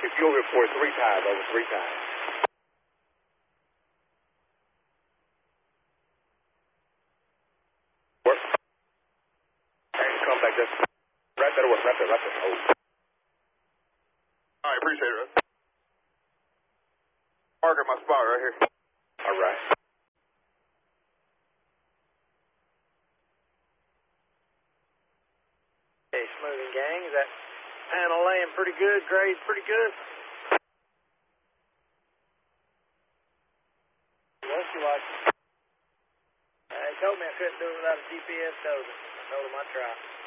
If you over for 3 times, over 3 times. Work. And come back just right there to work, right there, right there. Oh. All right, appreciate it. Marking my spot right here. All right. Hey, smoothing gang, is that panel laying pretty good, grade's pretty good? What you like? He told me I couldn't do it without a GPS code. I told him I'd try.